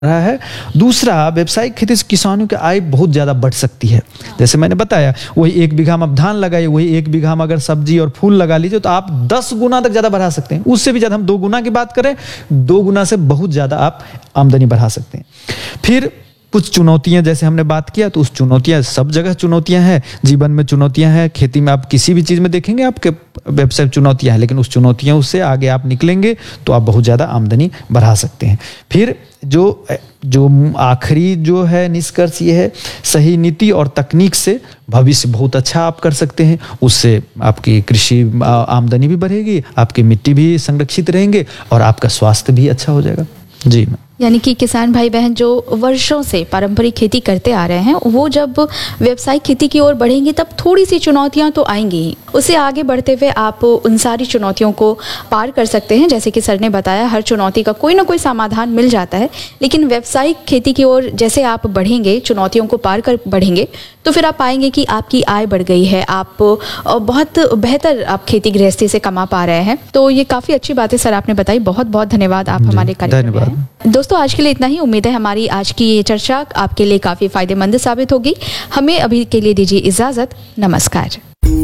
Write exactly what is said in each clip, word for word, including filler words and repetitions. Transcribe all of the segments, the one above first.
रहा है। दूसरा, व्यावसायिक खेती से किसानों की आय बहुत ज़्यादा बढ़ सकती है। जैसे मैंने बताया, वही एक बीघा में आप धान लगाइए, वही एक बीघा में अगर सब्जी और फूल लगा लीजिए तो आप दस गुना तक ज़्यादा बढ़ा सकते हैं। उससे भी ज़्यादा, हम दो गुना की बात करें, दो गुना से बहुत ज़्यादा आप आमदनी बढ़ा सकते हैं। फिर कुछ चुनौतियां, जैसे हमने बात किया, तो उस चुनौतियां, सब जगह चुनौतियां हैं, जीवन में चुनौतियां हैं, खेती में आप किसी भी चीज़ में देखेंगे आपके व्यवसाय चुनौतियां हैं, लेकिन उस चुनौतियों से आगे आप निकलेंगे तो आप बहुत ज़्यादा आमदनी बढ़ा सकते हैं। फिर जो जो आखिरी जो है निष्कर्ष ये है, सही नीति और तकनीक से भविष्य बहुत अच्छा आप कर सकते हैं। उससे आपकी कृषि आमदनी भी बढ़ेगी, आपकी मिट्टी भी संरक्षित रहेंगे और आपका स्वास्थ्य भी अच्छा हो जाएगा। जी, यानी कि किसान भाई बहन जो वर्षों से पारंपरिक खेती करते आ रहे हैं, वो जब व्यावसायिक खेती की ओर बढ़ेंगे तब थोड़ी सी चुनौतियां तो आएंगी ही। उससे आगे बढ़ते हुए आप उन सारी चुनौतियों को पार कर सकते हैं। जैसे कि सर ने बताया, हर चुनौती का कोई ना कोई समाधान मिल जाता है। लेकिन व्यावसायिक खेती की ओर जैसे आप बढ़ेंगे, चुनौतियों को पार कर बढ़ेंगे, तो फिर आप पाएंगे कि आपकी आय बढ़ गई है, आप बहुत बेहतर आप खेती गृहस्थी से कमा पा रहे हैं। तो ये काफ़ी अच्छी बात है सर आपने बताई। बहुत बहुत धन्यवाद, आप हमारे कार्यक्रम में हैं। दोस्तों, आज के लिए इतना ही। उम्मीद है हमारी आज की ये चर्चा आपके लिए काफ़ी फायदेमंद साबित होगी। हमें अभी के लिए दीजिए इजाज़त। नमस्कार।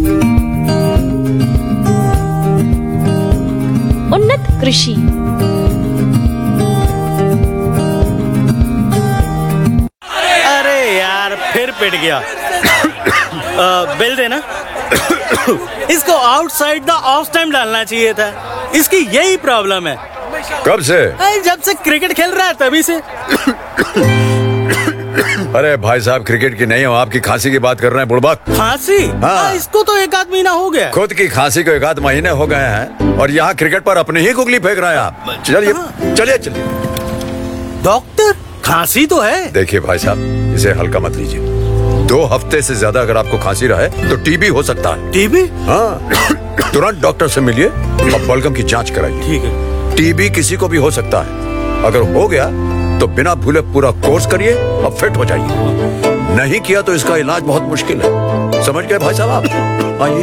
उन्नत कृषि। अरे यार, फिर पिट गया। बिल देना। इसको आउटसाइड द ऑफ टाइम डालना चाहिए था। इसकी यही प्रॉब्लम है। कब से? जब से क्रिकेट खेल रहा है तभी से। अरे भाई साहब, क्रिकेट की नहीं हो, आपकी खांसी की बात कर रहे हैं बुड़बक। खांसी? हाँ। इसको तो एक आध महीना हो गया। खुद की खांसी को एक आध महीने हो गए हैं और यहाँ क्रिकेट पर अपनी ही गुगली फेंक रहे हैं आप। चलिए चलिए चलिए। डॉक्टर, खांसी तो है। देखिए भाई साहब, इसे हल्का मत लीजिए। दो हफ्ते से ज्यादा अगर आपको खांसी रहे तो टीबी हो सकता है। टीबी? हाँ, तुरंत डॉक्टर से मिलिए और बलगम की जांच कराइए। ठीक है। टीबी किसी को भी हो सकता है। अगर हो गया तो बिना भूले पूरा कोर्स करिए और फिट हो जाइए। नहीं किया तो इसका इलाज बहुत मुश्किल है। समझ गए भाई साहब आप? आइए।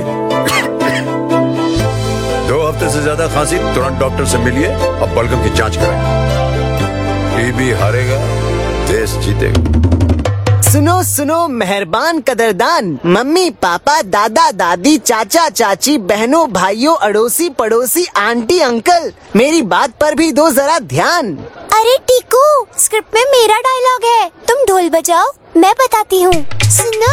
दो हफ्ते से ज्यादा खांसी, तुरंत डॉक्टर से मिलिए और बलगम की जांच कराइए। टीबी हारेगा, देश जीतेगा। सुनो सुनो मेहरबान कदरदान, मम्मी पापा दादा दादी चाचा चाची बहनों भाइयों अड़ोसी पड़ोसी आंटी अंकल, मेरी बात पर भी दो जरा ध्यान। अरे टीकू, स्क्रिप्ट में मेरा डायलॉग है, तुम ढोल बजाओ, मैं बताती हूँ। सुनो